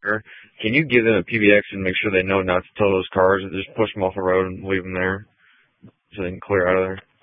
Or can you give them a PBX and make sure they know not to tow those cars and just push them off the road and leave them there so they can clear out of there?